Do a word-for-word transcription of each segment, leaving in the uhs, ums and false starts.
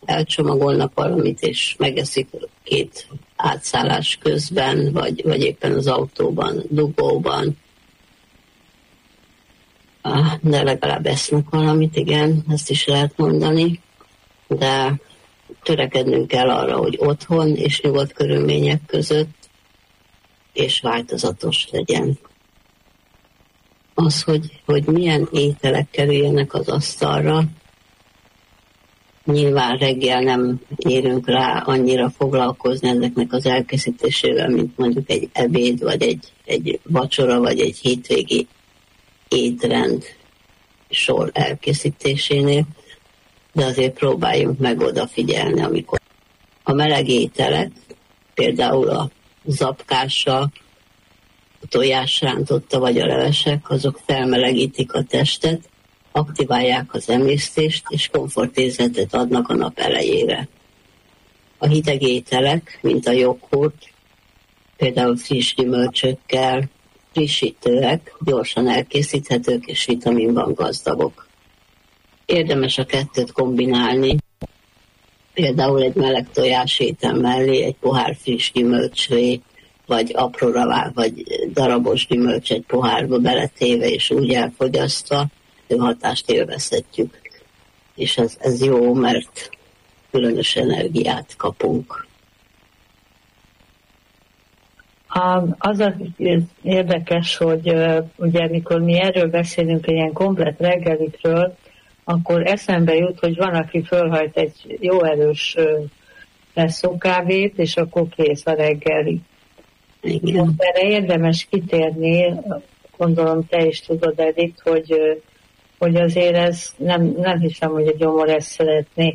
elcsomagolnak valamit, és megeszik két átszállás közben, vagy, vagy éppen az autóban, dugóban. De legalább esznek valamit, igen, ezt is lehet mondani. De törekednünk kell arra, hogy otthon és nyugodt körülmények között és változatos legyen. Az, hogy, hogy milyen ételek kerüljenek az asztalra, nyilván reggel nem érünk rá annyira foglalkozni ezeknek az elkészítésével, mint mondjuk egy ebéd, vagy egy, egy vacsora, vagy egy hétvégi étrend sor elkészítésénél, de azért próbáljunk meg odafigyelni, amikor a meleg ételek, például a zapkása, a tojásrántotta vagy a levesek, azok felmelegítik a testet, aktiválják az emésztést, és komfortérzetet adnak a nap elejére. A hideg ételek, mint a joghurt, például friss gyümölcsökkel, frissítőek, gyorsan elkészíthetők és vitaminban gazdagok. Érdemes a kettőt kombinálni, például egy meleg tojás étel mellé egy pohár friss gyümölcslé, vagy apróra vág, vagy darabos gyümölcs egy pohárba beletéve, és úgy elfogyasztva, hogy hatást élvezhetjük. És ez, ez jó, mert különös energiát kapunk. Az az érdekes, hogy ugye mikor mi erről beszélünk, ilyen komplet reggelikről, akkor eszembe jut, hogy van, aki fölhajt egy jó erős leszókávét, és akkor kész a reggeli. Igen. Erre érdemes kitérni, gondolom te is tudod, Edith, hogy, hogy azért ez nem, nem hiszem, hogy a gyomor ezt szeretné.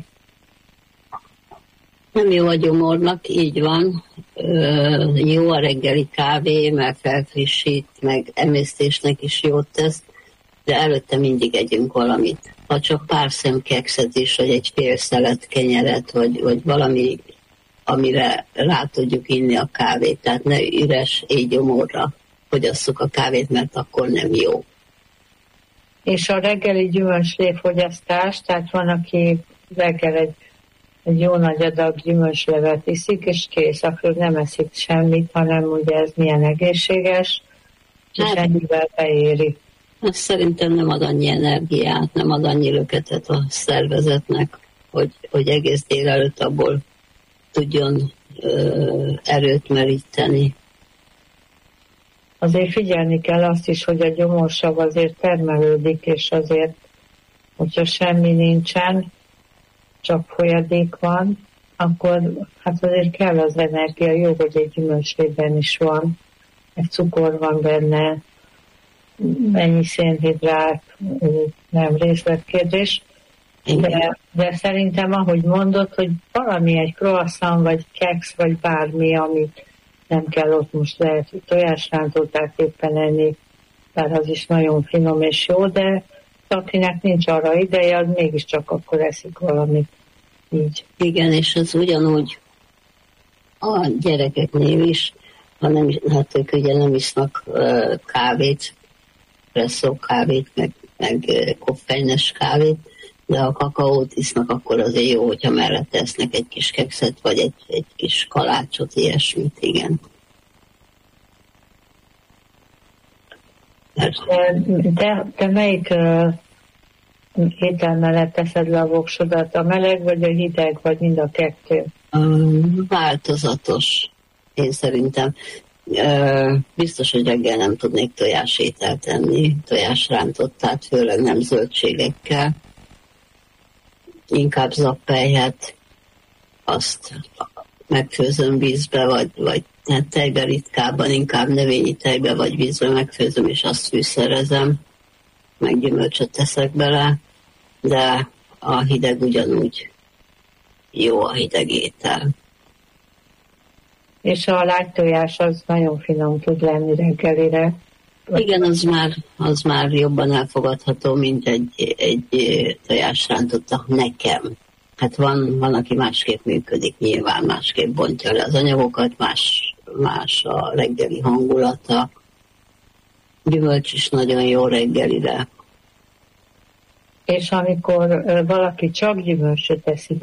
Nem jó a gyomornak, így van. Ö, jó a reggeli kávé, mert felfrissít, meg emésztésnek is jót tesz, de előtte mindig együnk valamit. Ha csak pár szem kekszet is, vagy egy fél szelet kenyeret, vagy, vagy valami, amire rá tudjuk inni a kávét. Tehát ne üres éjgyomorra fogyasszuk a kávét, mert akkor nem jó. És a reggeli gyümölcsléfogyasztás, tehát van, aki reggel egy egy jó nagy adag gyümölcslevet iszik, és kész, akkor nem eszik semmit, hanem ugye ez milyen egészséges, és hát, ennyivel beéri. Ez szerintem nem ad annyi energiát, nem ad annyi löketet a szervezetnek, hogy, hogy egész délelőtt abból tudjon ö, erőt meríteni. Azért figyelni kell azt is, hogy a gyomorsav azért termelődik, és azért, hogyha semmi nincsen, csak folyadék van, akkor hát azért kell az energia, jó, hogy egy gyümölcslében is van, egy cukor van benne, mennyi szénhidrát, nem részletkérdés, de, de szerintem, ahogy mondod, hogy valami egy croissant, vagy keksz, vagy bármi, amit nem kell ott most lehet, hogy tojásrántótát éppen enni, bár az is nagyon finom és jó, de akinek nincs arra ideje, az mégiscsak akkor eszik valamit. Így. Igen, és ez ugyanúgy a gyerekeknél is, ha nem, hát ők ugye nem isznak uh, kávét, presszó kávét, meg, meg uh, koffeines kávét, de ha kakaót isznak, akkor azért jó, hogyha mellett esznek egy kis kekszet, vagy egy, egy kis kalácsot, ilyesmit, igen. De, de, de melyik uh, étel mellett teszed le a voksodat? A meleg, vagy a hideg, vagy mind a kettő? Um, változatos, én szerintem. Uh, biztos, hogy reggel nem tudnék tojásételt enni, tojásrántottát, főleg nem zöldségekkel. Inkább zappelyhet, azt megfőzöm vízbe, vagy, vagy hát tejbe ritkábban, inkább növényi tejbe, vagy vízbe megfőzöm, és azt fűszerezem, meg gyümölcsöt teszek bele, de a hideg ugyanúgy jó, a hideg étel. És a lágytojás az nagyon finom tud lenni reggelire. Igen, az már, az már jobban elfogadható, mint egy, egy tojásrántotta nekem. Hát van, van, aki másképp működik, nyilván másképp bontja le az anyagokat, más, más a reggeli hangulata. Gyümölcs is nagyon jó reggelire. És amikor valaki csak gyümölcsöt eszik,